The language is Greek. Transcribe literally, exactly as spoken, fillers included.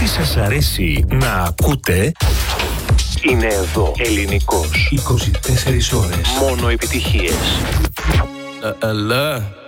Ό,τι σας αρέσει να ακούτε είναι εδώ. Ελληνικός. είκοσι τέσσερις ώρες. Μόνο επιτυχίες. Ελέ.